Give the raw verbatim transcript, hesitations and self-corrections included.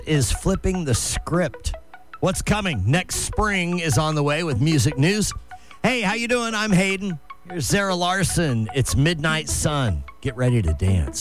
is flipping the script. What's coming next spring is on the way with music news. Hey, how you doing? I'm Hayden. Here's Zara Larson. It's Midnight Sun. Get ready to dance.